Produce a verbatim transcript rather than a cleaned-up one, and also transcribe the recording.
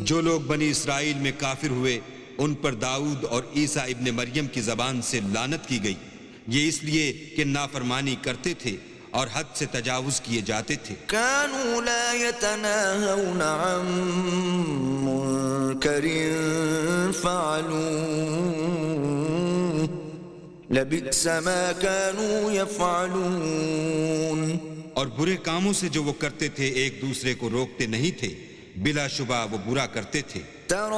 जो लोग बनी इसराइल में काफिर हुए उन पर दाऊद और ईसा इब्ने मरियम की जबान से लानत की गई, ये इसलिए कि नाफरमानी करते थे और हद से तजावुज किए जाते थे। कानू ला यतनाहौन अन मुनकरिन फ़अलू लबिअस मा कानू यफ़अलून। और बुरे कामों से जो वो करते थे एक दूसरे को रोकते नहीं थे, बिलाशुबा वो बुरा करते थे।